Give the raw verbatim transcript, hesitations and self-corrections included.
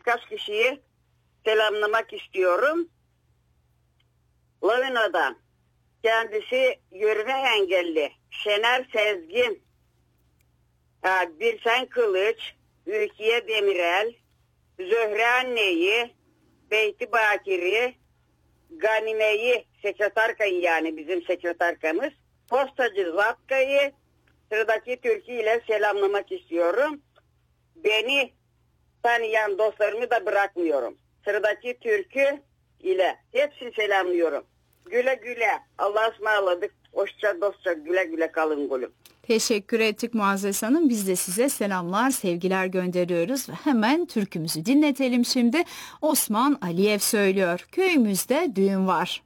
birkaç kişiyi selamlamak istiyorum. Lavina'dan kendisi yürüme engelli Şener Sezgin, Birsen Kılıç, Ülkiye Demirel, Zöhre Anne'yi, Beyti Bakir'i, Ganime'yi, sekreterkayı yani bizim sekreterkamız, Postacı Zatka'yı sıradaki türkü ile selamlamak istiyorum. Beni tanıyan dostlarımı da bırakmıyorum. Sıradaki türkü ile hepsini selamlıyorum. Güle güle. Allah'a ısmarladık. Hoşça dostça güle güle kalın gülüm. Teşekkür ettik Muazzez Hanım. Biz de size selamlar, sevgiler gönderiyoruz ve hemen türkümüzü dinletelim şimdi. Osman Aliyev söylüyor. Köyümüzde düğün var.